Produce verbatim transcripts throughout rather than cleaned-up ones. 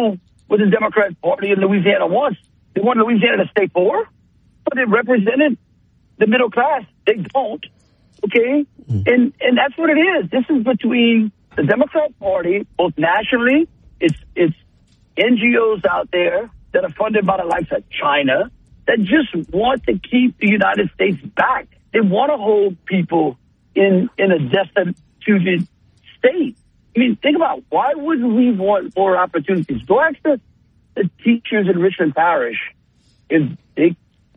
what the Democrat Party in Louisiana wants. They want Louisiana to stay poor, but they represented the middle class. They don't. Okay? Mm. And and that's what it is. This is between the Democrat Party, both nationally, it's it's N G Os out there that are funded by the likes of China that just want to keep the United States back. They want to hold people in in a destituted state. I mean, think about it. Why wouldn't we want more opportunities? Go ask the, the teachers in Richmond Parish if they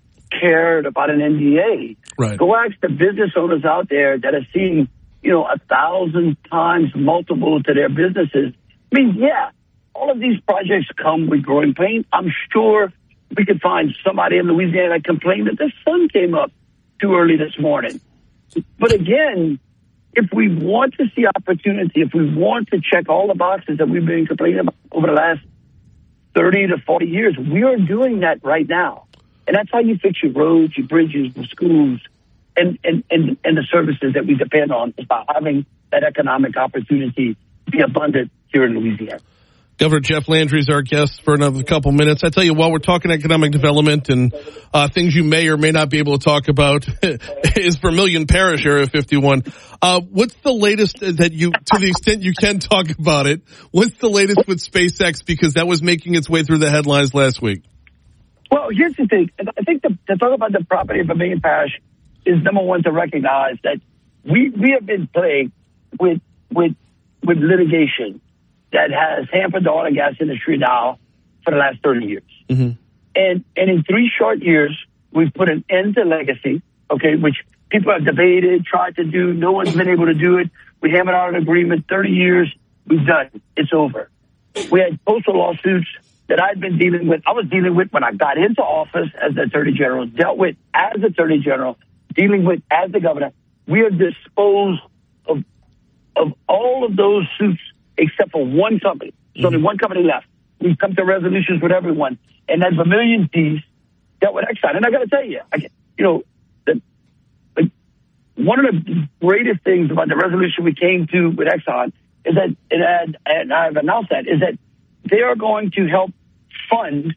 cared about an N D A. Right. Go ask the business owners out there that are seeing, you know, a thousand times multiple to their businesses. I mean, yeah, all of these projects come with growing pain. I'm sure we could find somebody in Louisiana that complained that the sun came up too early this morning. But again, if we want to see opportunity, if we want to check all the boxes that we've been complaining about over the last thirty to forty years, we are doing that right now. And that's how you fix your roads, your bridges, your schools, and, and, and, and the services that we depend on, is by having that economic opportunity be abundant here in Louisiana. Governor Jeff Landry is our guest for another couple minutes. I tell you, while we're talking economic development and uh, things you may or may not be able to talk about is Vermilion Parish, Area fifty-one. Uh, what's the latest that you, to the extent you can talk about it, what's the latest with SpaceX? Because that was making its way through the headlines last week. Well, here's the thing. I think the, to talk about the property of Vermilion Parish is, number one, to recognize that we, we have been plagued with, with, with litigation that has hampered the oil and gas industry now for the last thirty years. Mm-hmm. And and in three short years, we've put an end to legacy, okay, which people have debated, tried to do. No one's been able to do it. We hammered out an agreement, thirty years, we've done it. It's over. We had postal lawsuits that I'd been dealing with. I was dealing with when I got into office as the Attorney General, dealt with as Attorney General, dealing with as the governor. We are disposed of, of all of those suits except for one company. So only one company left. We've come to resolutions with everyone. And that Vermilion piece dealt with Exxon. And I got to tell you, I, you know, the, like, one of the greatest things about the resolution we came to with Exxon is that, and, and I've announced that, is that they are going to help fund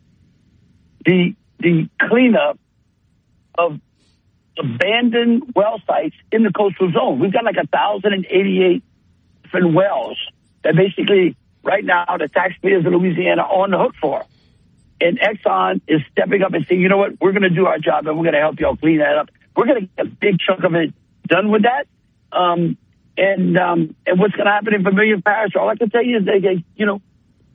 the the cleanup of abandoned well sites in the coastal zone. We've got like one thousand eighty-eight different wells that basically right now the taxpayers of Louisiana are on the hook for. And Exxon is stepping up and saying, you know what, we're going to do our job and we're going to help y'all clean that up. We're going to get a big chunk of it done with that. Um, and um, and what's going to happen in Vermilion Parish, all I can tell you is they, they you know,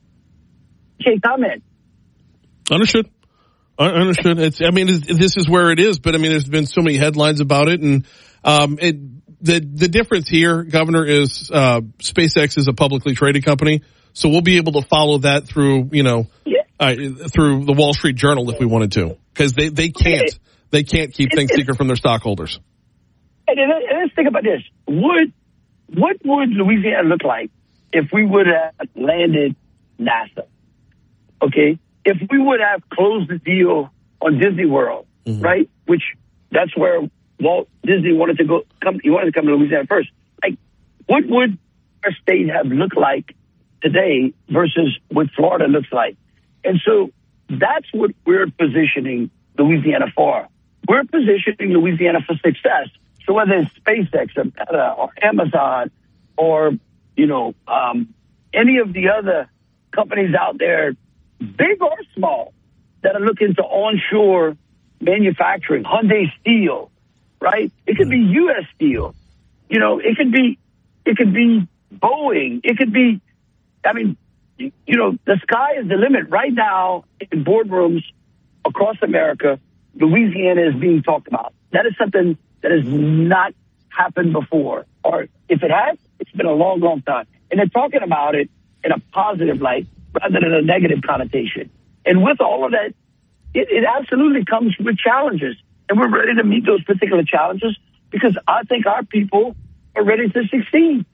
can't comment. Understood. Understood. It's, I mean, it's, this is where it is, but I mean, there's been so many headlines about it, and um, it, the the difference here, Governor, is uh, SpaceX is a publicly traded company, so we'll be able to follow that through, you know, yeah. uh, through the Wall Street Journal if we wanted to, because they, they can't okay. they can't keep things secret from their stockholders. And let's think about this: would what would Louisiana look like if we would have landed NASA? Okay. If we would have closed the deal on Disney World, mm-hmm. right? Which that's where Walt Disney wanted to go. Come, he wanted to come to Louisiana first. Like, what would our state have looked like today versus what Florida looks like? And so that's what we're positioning Louisiana for. We're positioning Louisiana for success. So whether it's SpaceX or Meta or Amazon or you know um, any of the other companies out there, big or small, that are looking to onshore manufacturing, Hyundai Steel, right? It could be U S Steel. You know, it could be, it could be Boeing. It could be, I mean, you know, the sky is the limit. Right now, in boardrooms across America, Louisiana is being talked about. That is something that has not happened before. Or if it has, it's been a long, long time. And they're talking about it in a positive light, rather than a negative connotation. And with all of that, it, it absolutely comes with challenges. And we're ready to meet those particular challenges because I think our people are ready to succeed.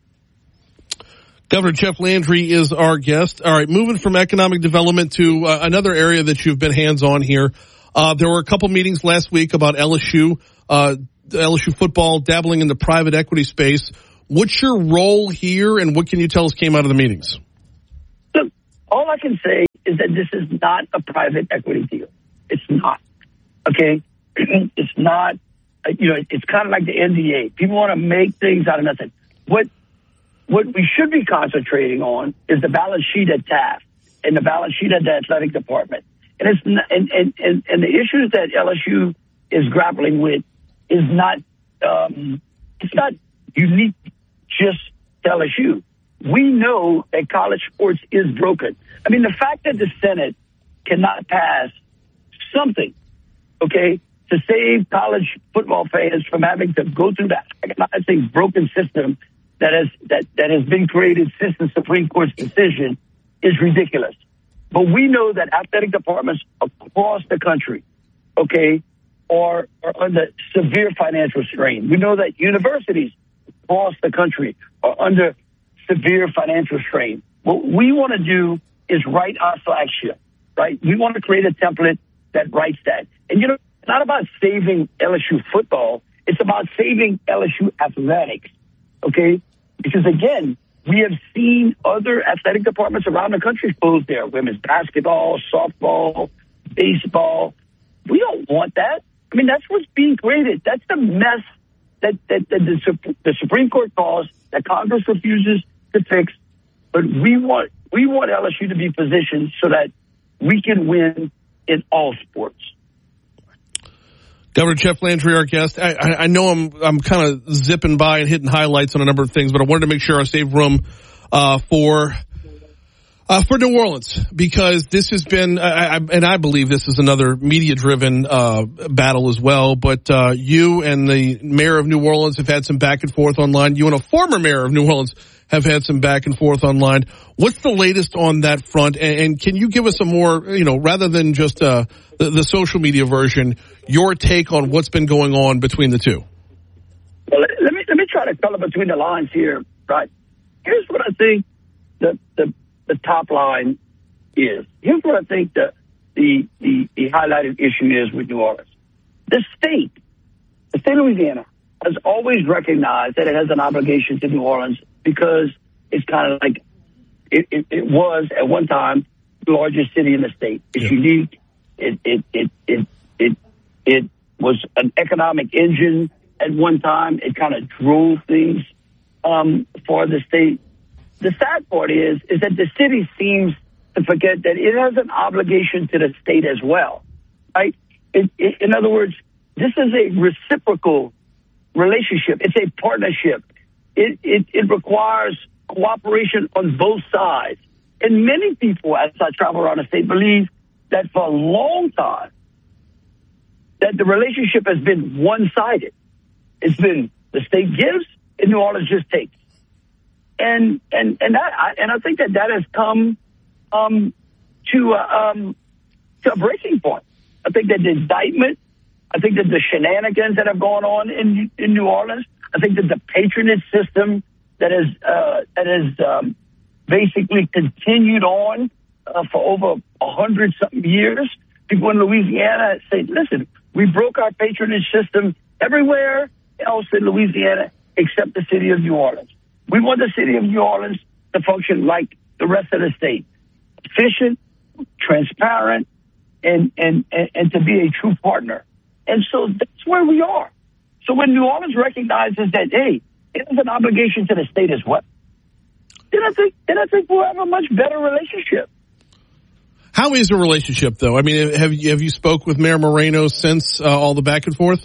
Governor Jeff Landry is our guest. All right, moving from economic development to uh, another area that you've been hands-on here. Uh, there were a couple meetings last week about L S U, uh, L S U football, dabbling in the private equity space. What's your role here, and what can you tell us came out of the meetings? all I can say is that this is not a private equity deal. It's not. Okay? It's not, uh, you know, it's kind of like the N D A. People want to make things out of nothing. What what we should be concentrating on is the balance sheet at Taft and the balance sheet at the athletic department. And it's not, and, and, and, and the issues that L S U is grappling with is not, um, it's not unique just to L S U. We know that college sports is broken. I mean, the fact that the Senate cannot pass something, okay, to save college football fans from having to go through that agonizing broken system that has that, that has been created since the Supreme Court's decision is ridiculous. But we know that athletic departments across the country, okay, are, are under severe financial strain. We know that universities across the country are under severe financial strain. What we want to do is write our flagship, right? We want to create a template that writes that. And, you know, it's not about saving L S U football. It's about saving L S U athletics, okay? Because, again, we have seen other athletic departments around the country close their women's basketball, softball, baseball. We don't want that. I mean, that's what's being created. That's the mess that, that, that the, the Supreme Court caused, that Congress refuses to fix. But we want we want L S U to be positioned so that we can win in all sports. Governor Jeff Landry, our guest. I, I, I know I'm I'm kind of zipping by and hitting highlights on a number of things, but I wanted to make sure I save room uh, for uh, for New Orleans, because this has been, I, I, and I believe this is another media-driven uh, battle as well. But uh, you and the mayor of New Orleans have had some back and forth online. You and a former mayor of New Orleans have had some back and forth online. What's the latest on that front? And, and can you give us a more, you know, rather than just uh, the, the social media version, your take on what's been going on between the two? Well, let, let me let me try to color between the lines here. Right. Here's what I think the the, the top line is. Here's what I think the, the the the highlighted issue is with New Orleans. The state, the state of Louisiana, has always recognized that it has an obligation to New Orleans, because it's kind of like it, it, it was at one time the largest city in the state. It's yeah. unique. It it, it it it it was an economic engine at one time. It kind of drove things um, for the state. The sad part is is that the city seems to forget that it has an obligation to the state as well, right? It, it, in other words, this is a reciprocal relationship. It's a partnership. It, it, it requires cooperation on both sides. And many people, as I travel around the state, believe that for a long time, that the relationship has been one-sided. It's been the state gives and New Orleans just takes. And and and that I, and I think that that has come um, to uh, um, to a breaking point. I think that the indictment, I think that the shenanigans that have gone on in in New Orleans, I think that the patronage system that has uh, that has um, basically continued on uh, for over a hundred something years. People in Louisiana say, "Listen, we broke our patronage system everywhere else in Louisiana except the city of New Orleans. We want the city of New Orleans to function like the rest of the state, efficient, transparent, and and and, and to be a true partner." And so that's where we are. So when New Orleans recognizes that, hey, it has an obligation to the state as well, then I think then I think we'll have a much better relationship. How is the relationship, though? I mean, have you have you spoke with Mayor Moreno since uh, all the back and forth?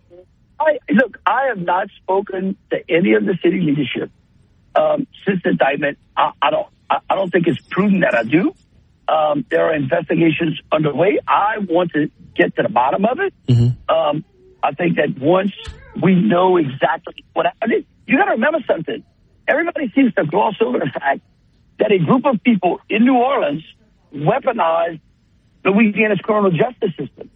I look, I have not spoken to any of the city leadership um, since the indictment. I, I don't I, I don't think it's prudent that I do. Um, there are investigations underway. I want to get to the bottom of it. Mm-hmm. Um, I think that once we know exactly what happened, you got to remember something. Everybody seems to gloss over the fact that a group of people in New Orleans weaponized Louisiana's criminal justice system.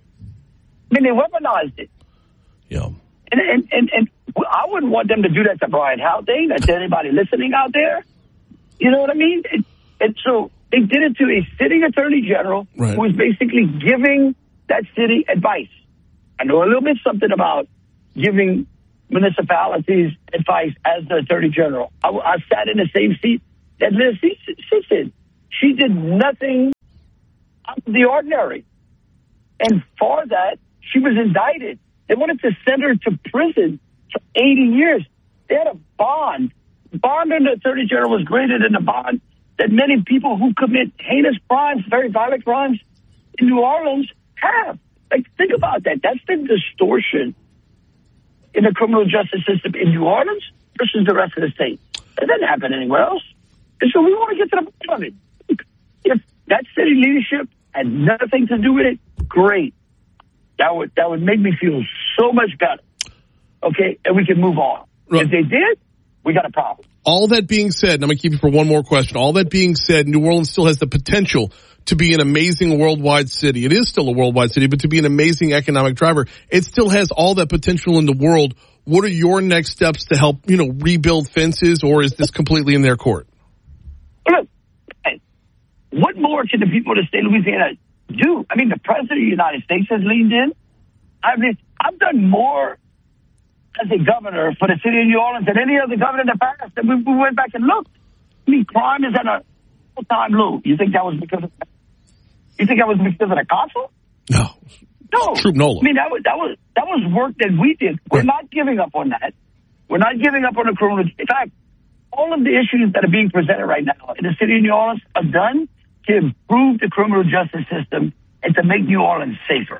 I mean, they weaponized it. Yeah. And, and, and, and I wouldn't want them to do that to Brian Haldane or to anybody listening out there. You know what I mean? And, and so they did it to a sitting attorney general right. who was basically giving that city advice. I know a little bit something about giving municipalities advice as the attorney general. I, I sat in the same seat that Liz sits in. She did nothing out of the ordinary. And for that, she was indicted. They wanted to send her to prison for eighty years. They had a bond. Bond under the Attorney General was greater than the bond that many people who commit heinous crimes, very violent crimes in New Orleans have. Like, think about that. That's the distortion in the criminal justice system in New Orleans versus the rest of the state. That doesn't happen anywhere else. And so we want to get to the bottom of it. If that city leadership had nothing to do with it, great. That would that would make me feel so much better. Okay, and we can move on. Right. If they did, we got a problem. All that being said, and I'm going to keep you for one more question. All that being said, New Orleans still has the potential to be an amazing worldwide city. It is still a worldwide city, but to be an amazing economic driver, it still has all that potential in the world. What are your next steps to help, you know, rebuild fences, or is this completely in their court? Look, what more can the people of the state of Louisiana do? I mean, the president of the United States has leaned in. I mean, I've done more as a governor for the city of New Orleans than any other governor in the past. And we, we went back and looked. I mean, crime is at a all-time low. You think that was because of You think that was because of the consul? No. No. Troop Nola. I mean, that was, that was, that was work that we did. We're right. not giving up on that. We're not giving up on the criminal. In fact, all of the issues that are being presented right now in the city of New Orleans are done to improve the criminal justice system and to make New Orleans safer.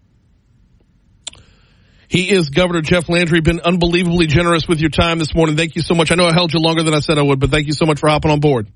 He is Governor Jeff Landry. Been unbelievably generous with your time this morning. Thank you so much. I know I held you longer than I said I would, but thank you so much for hopping on board.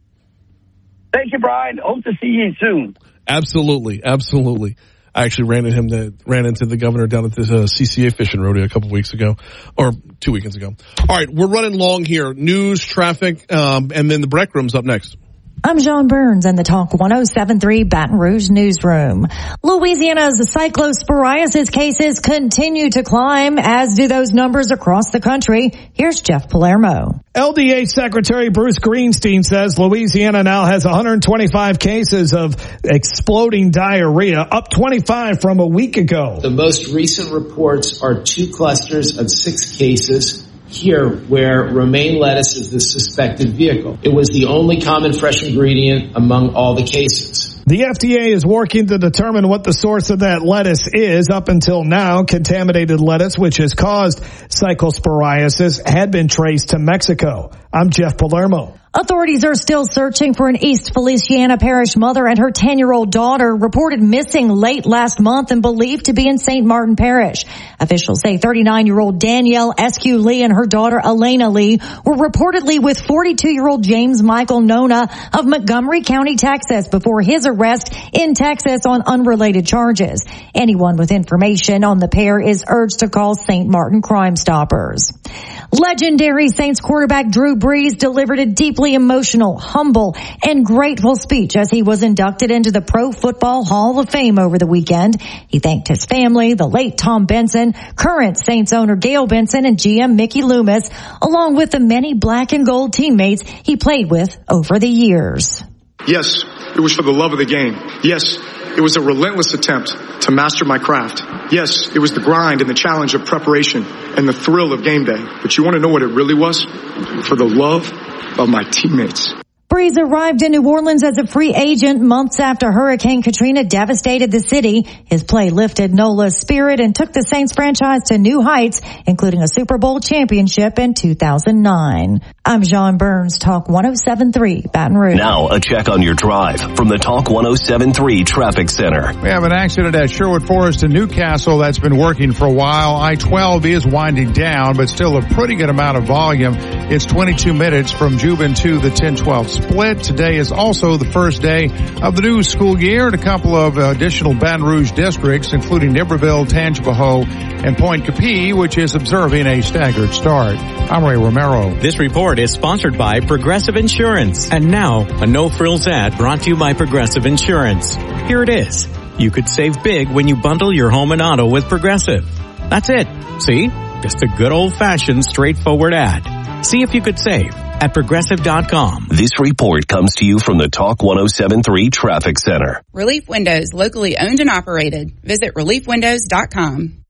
Thank you, Brian. Hope to see you soon. Absolutely. Absolutely. I actually ran into him, the, ran into the governor down at the uh, C C A fishing rodeo a couple weeks ago, or two weekends ago. All right, we're running long here. News, traffic, um, and then the break room's up next. I'm John Burns in the Talk one oh seven point three Baton Rouge newsroom. Louisiana's cyclosporiasis cases continue to climb, as do those numbers across the country. Here's Jeff Palermo. L D A Secretary Bruce Greenstein says Louisiana now has one hundred twenty-five cases of exploding diarrhea, up twenty-five from a week ago. The most recent reports are two clusters of six cases here where romaine lettuce is the suspected vehicle. It was the only common fresh ingredient among all the cases. The F D A is working to determine what the source of that lettuce is. Up until now, contaminated lettuce, which has caused cyclosporiasis, had been traced to Mexico. I'm Jeff Palermo. Authorities are still searching for an East Feliciana Parish mother and her ten-year-old daughter reported missing late last month and believed to be in Saint Martin Parish. Officials say thirty-nine-year-old Danielle Eskew Lee and her daughter Elena Lee were reportedly with forty-two-year-old James Michael Nona of Montgomery County, Texas, before his arrest in Texas on unrelated charges. Anyone with information on the pair is urged to call Saint Martin Crime Stoppers. Legendary Saints quarterback Drew Brees delivered a deeply emotional, humble, and grateful speech as he was inducted into the Pro Football Hall of Fame over the weekend. He thanked his family, the late Tom Benson, current Saints owner Gail Benson, and G M Mickey Loomis, along with the many black and gold teammates he played with over the years. Yes, it was for the love of the game. Yes, it was a relentless attempt to master my craft. Yes, it was the grind and the challenge of preparation and the thrill of game day. But you want to know what it really was? For the love of my teammates. Brees arrived in New Orleans as a free agent months after Hurricane Katrina devastated the city. His play lifted Nola's spirit and took the Saints franchise to new heights, including a Super Bowl championship in two thousand nine. I'm John Burns, Talk one oh seven point three Baton Rouge. Now a check on your drive from the Talk one oh seven point three Traffic Center. We have an accident at Sherwood Forest in Newcastle that's been working for a while. I twelve is winding down, but still a pretty good amount of volume. It's twenty-two minutes from Juban to the ten twelve split. Today is also the first day of the new school year in a couple of additional Baton Rouge districts, including Nibreville, Tangipahoa, and Point Capee, which is observing a staggered start. I'm Ray Romero. This report is sponsored by Progressive Insurance. And now, a no-frills ad brought to you by Progressive Insurance. Here it is. You could save big when you bundle your home and auto with Progressive. That's it. See? Just a good old-fashioned, straightforward ad. See if you could save at progressive dot com. This report comes to you from the Talk one oh seven point three Traffic Center. Relief Windows, locally owned and operated. Visit relief windows dot com.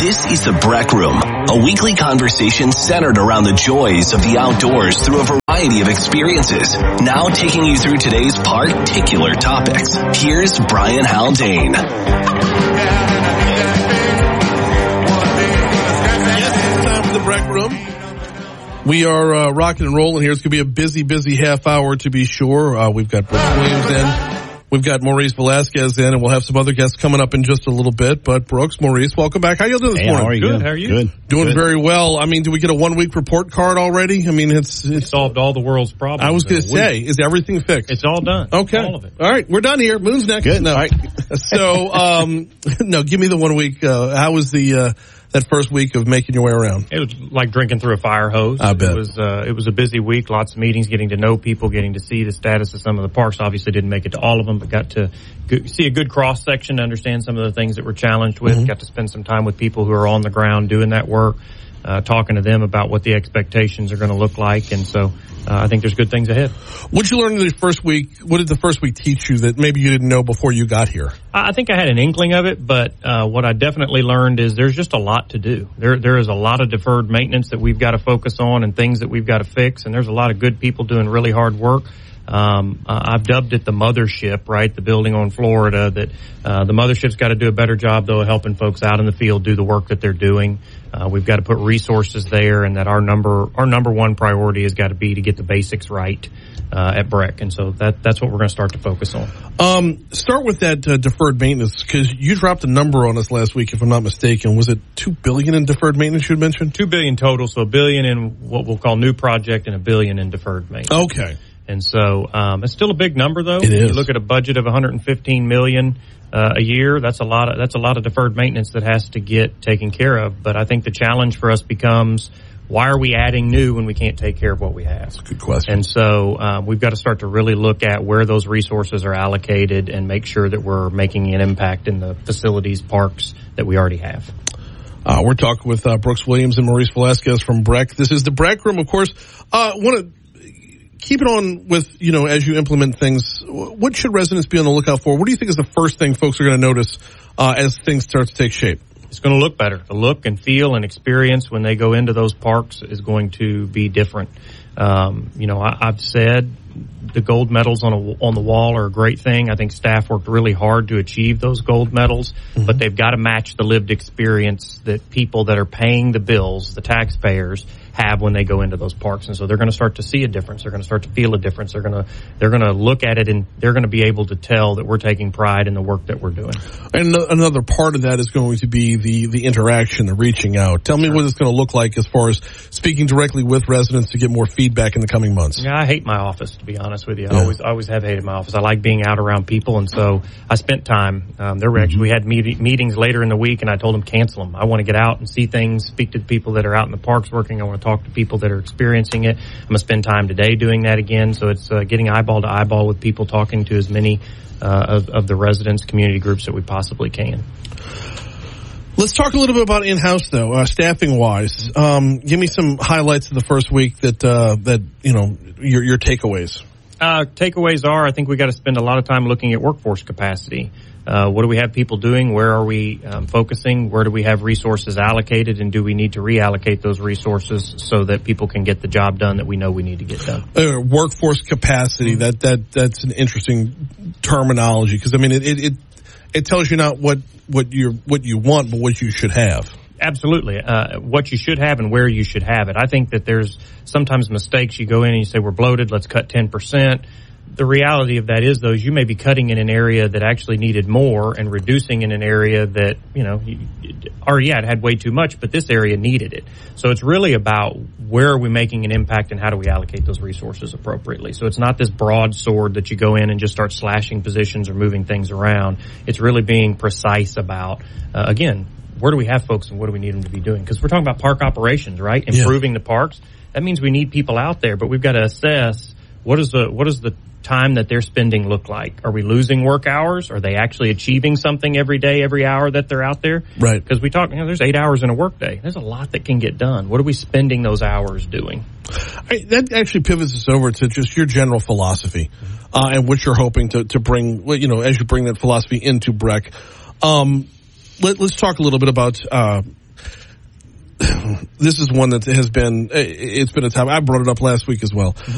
This is the Breck Room, a weekly conversation centered around the joys of the outdoors through a variety of experiences. Now taking you through today's particular topics. Here's Brian Haldane. Yes, it's time for the Breck Room. We are uh, rocking and rolling here. It's going to be a busy, busy half hour to be sure. Uh, we've got Brooks Williams in. We've got Maurice Velasquez in, and we'll have some other guests coming up in just a little bit. But Brooks, Maurice, welcome back. How you doing this hey, morning? How are you? Good. How are you? Good. Doing Good. very well. I mean, do we get a one-week report card already? I mean, it's... It it's solved all the world's problems. I was going to say, is everything fixed? It's all done. Okay. All of it. All right. We're done here. Moon's next. Good. No. All right. So, um, no, give me the one week. Uh, how was the... Uh, that first week of making your way around? It was like drinking through a fire hose. I bet. It was, uh, it was a busy week, lots of meetings, getting to know people, getting to see the status of some of the parks. Obviously didn't make it to all of them, but got to go, see a good cross section to understand some of the things that we're challenged with. Mm-hmm. Got to spend some time with people who are on the ground doing that work, uh, talking to them about what the expectations are going to look like. And so, uh, I think there's good things ahead. What did you learn in the first week? What did the first week teach you that maybe you didn't know before you got here? I think I had an inkling of it, but uh, what I definitely learned is there's just a lot to do. There, there is a lot of deferred maintenance that we've got to focus on and things that we've got to fix, and there's a lot of good people doing really hard work. Um, uh, I've dubbed it the mothership, right? The building on Florida. That uh, the mothership's got to do a better job, though, of helping folks out in the field do the work that they're doing. Uh, we've got to put resources there, and that our number our number one priority has got to be to get the basics right uh, at Breck, and so that that's what we're going to start to focus on. Um, start with that uh, deferred maintenance, because you dropped a number on us last week, if I'm not mistaken. Was it two billion in deferred maintenance you had mentioned? Two billion total, so a billion in what we'll call new project and a billion in deferred maintenance. Okay. And so um, it's still a big number, though. It is. You look at a budget of one hundred fifteen million dollars uh, a year. That's a lot of that's a lot of deferred maintenance that has to get taken care of. But I think the challenge for us becomes, why are we adding new when we can't take care of what we have? That's a good question. And so um, we've got to start to really look at where those resources are allocated and make sure that we're making an impact in the facilities, parks that we already have. Uh, we're talking with uh, Brooks Williams and Maurice Velasquez from Breck. This is the Breck Room, of course. Uh, want to keep it on with, you know, as you implement things, what should residents be on the lookout for? What do you think is the first thing folks are going to notice uh, as things start to take shape? It's going to look better. The look and feel and experience when they go into those parks is going to be different. Um, you know, I, I've said the gold medals on a, on the wall are a great thing. I think staff worked really hard to achieve those gold medals, mm-hmm. but they've got to match the lived experience that people that are paying the bills, the taxpayers, have when they go into those parks. And so they're going to start to see a difference. They're going to start to feel a difference. They're going to, they're going to look at it and they're going to be able to tell that we're taking pride in the work that we're doing. And another part of that is going to be the, the interaction, the reaching out. Tell me sure. what it's going to look like as far as speaking directly with residents to get more feedback in the coming months. Yeah, I hate my office, to be honest with you. I yeah. always, always have hated my office. I like being out around people. And so I spent time, um, there were actually, mm-hmm. we had meet, meetings later in the week and I told them cancel them. I want to get out and see things, speak to the people that are out in the parks working. I want to talk to people that are experiencing it. I'm going to spend time today doing that again. So it's uh, getting eyeball to eyeball with people, talking to as many uh, of, of the residents, community groups that we possibly can. Let's talk a little bit about in-house, though, uh, staffing-wise. Um, give me some highlights of the first week that, uh, that you know, your, your takeaways. Uh, takeaways are, I think we got to spend a lot of time looking at workforce capacity. Uh, what do we have people doing? Where are we um, focusing? Where do we have resources allocated? And do we need to reallocate those resources so that people can get the job done that we know we need to get done? Uh, workforce capacity, that, that, that's an interesting terminology, because, I mean, it, it, it, it tells you not what, what you what you want, but what you should have. Absolutely. Uh, what you should have and where you should have it. I think that there's sometimes mistakes. You go in and you say, we're bloated, let's cut ten percent. The reality of that is, though, is you may be cutting in an area that actually needed more and reducing in an area that, you know, or yeah, it had way too much, but this area needed it. So it's really about where are we making an impact and how do we allocate those resources appropriately. So it's not this broad sword that you go in and just start slashing positions or moving things around. It's really being precise about, uh, again, where do we have folks and what do we need them to be doing? Because we're talking about park operations, right? Improving yeah. the parks. That means we need people out there, but we've got to assess what is the what is the time that they're spending look like? Are we losing work hours? Are they actually achieving something every day, every hour that they're out there? Right. Because we talk, you know, there's eight hours in a work day. There's a lot that can get done. What are we spending those hours doing? I, that actually pivots us over to just your general philosophy, uh, and what you're hoping to, to bring, you know, as you bring that philosophy into Breck. Um, let, let's talk a little bit about, uh, this is one that has been, it's been a time, I brought it up last week as well. Mm-hmm.